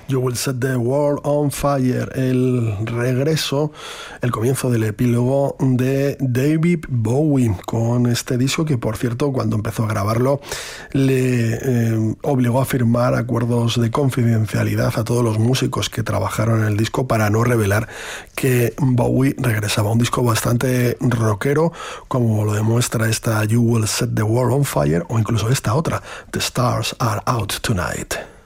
You Will Set the World on Fire, el regreso, el comienzo del epílogo de David Bowie con este disco que, por cierto, cuando empezó a grabarlo le obligó a firmar acuerdos de confidencialidad a todos los músicos que trabajaron en el disco para no revelar que Bowie regresaba. Un disco bastante rockero, como lo demuestra esta You Will Set the World on Fire, o incluso esta otra, The Stars Are Out Tonight.